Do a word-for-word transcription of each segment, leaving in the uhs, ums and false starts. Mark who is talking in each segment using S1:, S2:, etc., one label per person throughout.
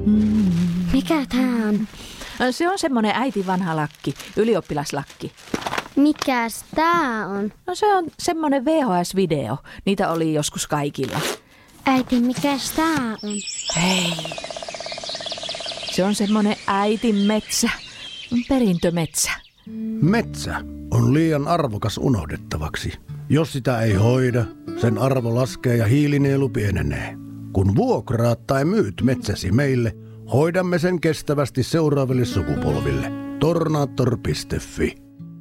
S1: Mikä tää on?
S2: Se on semmonen äiti vanha lakki, ylioppilaslakki.
S1: Mikäs tää on?
S2: No se on semmonen V H S-video. Niitä oli joskus kaikilla.
S1: Äiti, mikäs tää on?
S2: Hei. Se on semmonen äitin metsä. Perintömetsä.
S3: Metsä on liian arvokas unohdettavaksi. Jos sitä ei hoida, sen arvo laskee ja hiilinielu pienenee. Kun vuokraat tai myyt metsäsi meille, hoidamme sen kestävästi seuraaville sukupolville. Tornaattor piste fi.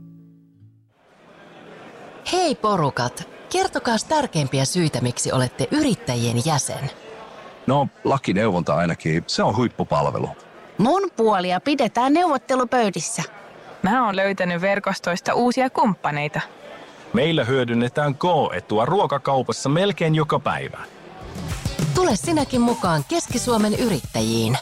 S4: Hei porukat, kertokaa tärkeimpiä syitä, miksi olette yrittäjien jäsen.
S5: No, lakineuvonta ainakin, se on huippupalvelu.
S6: Mun puolia pidetään neuvottelupöydissä.
S7: Mä oon löytänyt verkostoista uusia kumppaneita.
S5: Meillä hyödynnetään K-etua ruokakaupassa melkein joka päivä.
S4: Tule sinäkin mukaan Keski-Suomen yrittäjiin.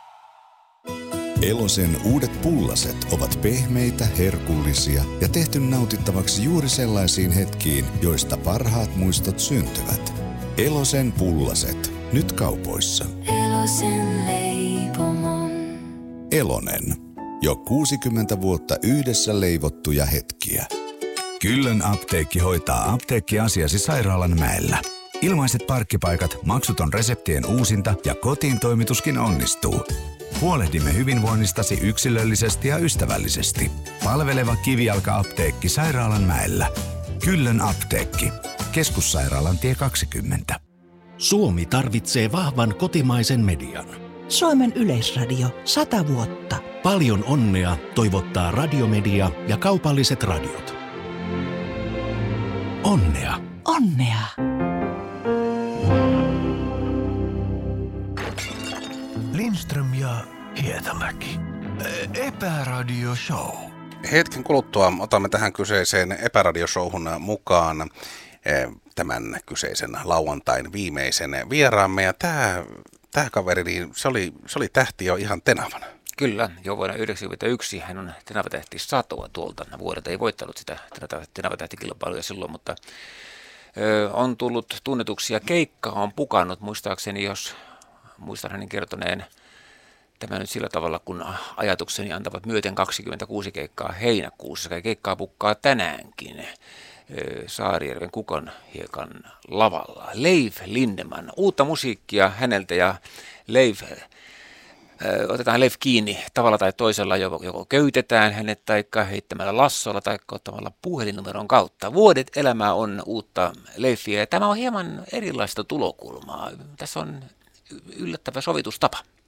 S8: Elosen uudet pullaset ovat pehmeitä, herkullisia ja tehty nautittavaksi juuri sellaisiin hetkiin, joista parhaat muistot syntyvät. Elosen pullaset. Nyt kaupoissa.
S9: Elosen leipomon.
S8: Elonen. Jo kuusikymmentä vuotta yhdessä leivottuja hetkiä. Kyllön apteekki hoitaa apteekkiasiasi Sairaalanmäellä. Ilmaiset parkkipaikat, maksuton reseptien uusinta ja kotiin toimituskin onnistuu. Huolehdimme hyvinvoinnistasi yksilöllisesti ja ystävällisesti. Palveleva kivijalka-apteekki Sairaalanmäellä. Kyllön apteekki. Keskussairaalan tie kaksikymmentä.
S10: Suomi tarvitsee vahvan kotimaisen median.
S11: Suomen Yleisradio sata vuotta.
S10: Paljon onnea toivottaa Radiomedia ja kaupalliset radiot. Onnea.
S11: Onnea.
S12: Lindström ja Hietamäki. Epäradio Show.
S13: Hetken kuluttua otamme tähän kyseiseen epäradioshowhun mukaan tämän kyseisen lauantain viimeisen vieraamme. Ja tämä, tämä kaveri, niin se oli, se oli tähti jo ihan tenavana.
S14: Kyllä, jo vuonna yhdeksänkymmentäyksi hän on Tenava-tähti Satoa tuolta vuodelta. Ei voittanut sitä Tenava-tähtikilpailuja silloin, mutta ö, on tullut tunnetuksi ja keikka on pukannut. Muistaakseni, jos muistan hänen kertoneen tämä nyt sillä tavalla, kun ajatukseni antavat myöten kaksikymmentäkuusi keikkaa heinäkuussa. Ja keikkaa pukkaa tänäänkin Saarijärven Kukon hiekan lavalla. Leif Lindeman, uutta musiikkia häneltä ja Leif, otetaan Leif kiinni tavalla tai toisella, joko, joko köytetään hänet tai heittämällä lassolla tai ottamalla puhelinnumeron kautta. Vuodet elämää on uutta Leifiä ja tämä on hieman erilaista tulokulmaa. Tässä on yllättävä sovitustapa.